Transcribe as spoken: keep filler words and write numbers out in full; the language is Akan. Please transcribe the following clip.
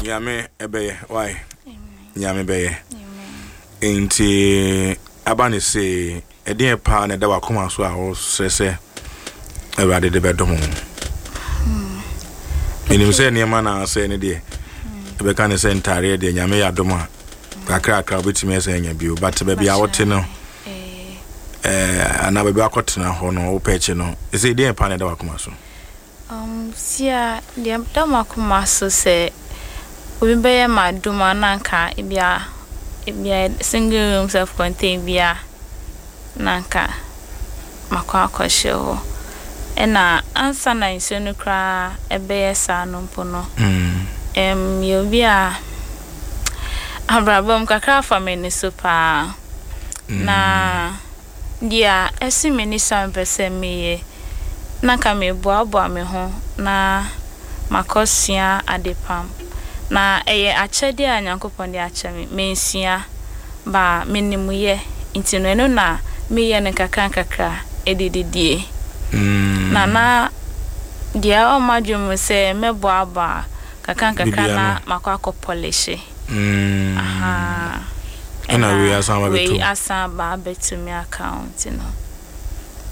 Nyame ebeye why nyame beye enti abane se eden pa na da wakoma so a wo sese ewade de bedomo enim se niema na se ne de ebe kan se ntare de nyame ya doma kakra akra obetimi ese anya bio but be bia wote no eh ana be akotena ho no wo peche no ese eden pa na da wakoma so um sia de da wakoma so se we be ma duma nanka ibia ibia single room self contained bia nanka makwa kwasho ena ansa na insenu kra ebe sa no mpono mm em yo bia abrabom kakra family super mm. na dia esimeni sampese miye nanka me boabo me ho na makosia adepam na eye achede anyankopon de achemi mensia ba menimuye intino eno na meye ne kakran kakra edididie mm. na na dia o madwum se mebo aba kakran kakra na makwa kopolishe mm. aha ena we asa ba betu we asa ba betu mi account no